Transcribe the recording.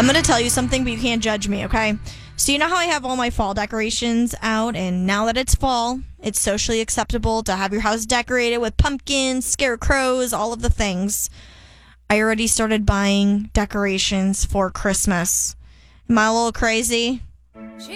I'm going to tell you something, but you can't judge me, okay? So you know how I have all my fall decorations out, and now that it's fall, it's socially acceptable to have your house decorated with pumpkins, scarecrows, all of the things. I already started buying decorations for Christmas. Am I a little crazy?